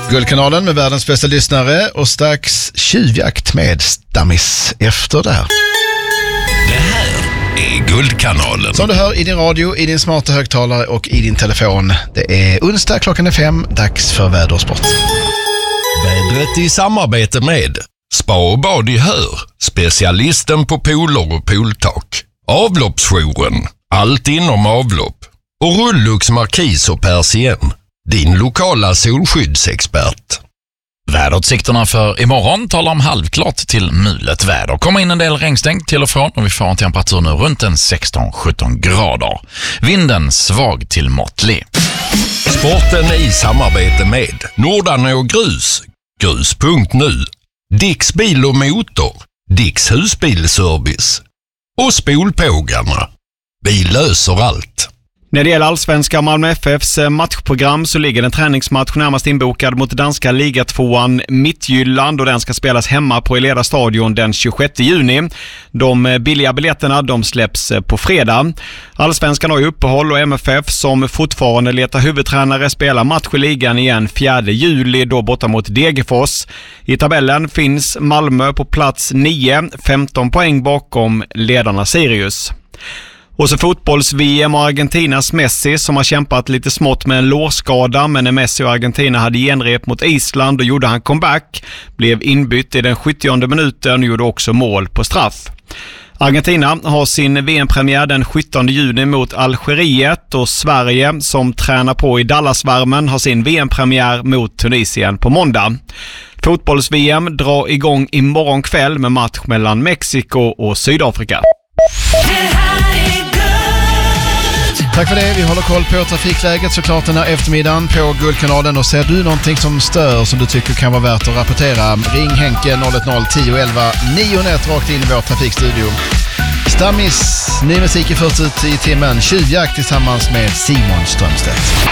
Guldkanalen med världens bästa lyssnare och strax tjuvjakt med Stammis efter det här. Det här är Guldkanalen. Som du hör i din radio, i din smarta högtalare och i din telefon. Det är onsdag, klockan är 5, dags för väder och sport. Vädret i samarbete med Spa och bad i Hör, specialisten på pooler och pooltak. Avloppsjouren, allt inom avlopp. Och Rullux Markis och Persien, din lokala solskyddsexpert. Väderutsikterna för imorgon talar om halvklart till mulet väder. Kommer in en del regnstänk till och från och vi får en temperatur nu runt en 16-17 grader. Vinden svag till måttlig. Sporten i samarbete med Nordanå Grus, grus.nu, Dicks bil och motor, Dicks husbilservice och Spolpågarna. Vi löser allt. När det gäller allsvenska Malmö FFs matchprogram så ligger en träningsmatch närmast inbokad mot danska ligatvåan Midtjylland och den ska spelas hemma på Eleda stadion den 26 juni. De billiga biljetterna de släpps på fredag. Allsvenskan har ju uppehåll och MFF som fortfarande letar huvudtränare spelar match i ligan igen 4 juli då borta mot Degerfors. I tabellen finns Malmö på plats 9, 15 poäng bakom ledarna Sirius. Och så fotbolls-VM och Argentinas Messi som har kämpat lite smått med en lårskada, men när Messi och Argentina hade genrep mot Island och gjorde han comeback, blev inbytt i den 70:e minuten och gjorde också mål på straff. Argentina har sin VM-premiär den 17 juni mot Algeriet och Sverige som tränar på i Dallasvärmen har sin VM-premiär mot Tunisien på måndag. Fotbolls-VM drar igång imorgon kväll med match mellan Mexiko och Sydafrika. Tack för det. Vi håller koll på trafikläget såklart den här eftermiddagen på Guldkanalen. Och ser du någonting som stör som du tycker kan vara värt att rapportera, ring Henke 010 10 11 9 rakt in i vår trafikstudio. Stammis, ny musik i först ut i timmen. Tjuvjakt tillsammans med Simon Strömstedt.